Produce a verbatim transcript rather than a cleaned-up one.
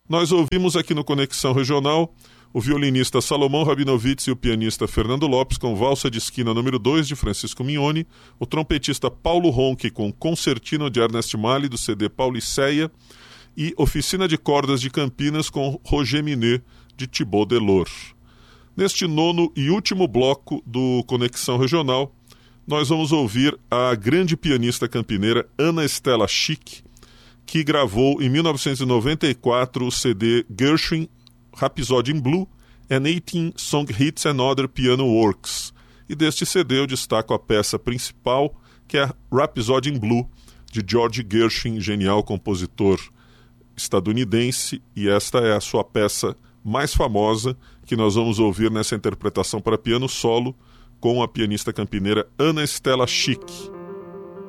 Nós ouvimos aqui no Conexão Regional o violinista Salomão Rabinovitz e o pianista Fernando Lopes com Valsa de Esquina número dois de Francisco Mignoni, o trompetista Paulo Ronchi com Concertino de Ernest Mali do C D Pauliceia e Oficina de Cordas de Campinas com Roger Minet de Thibaut Delors. Neste nono e último bloco do Conexão Regional, nós vamos ouvir a grande pianista campineira Ana Estela Schick, que gravou em mil novecentos e noventa e quatro o C D Gershwin Rhapsody in Blue and eighteen Song Hits and Other Piano Works. E deste C D eu destaco a peça principal, que é a Rhapsody in Blue, de George Gershwin, genial compositor estadunidense, e esta é a sua peça mais famosa, que nós vamos ouvir nessa interpretação para piano solo com a pianista campineira Ana Estela Schick.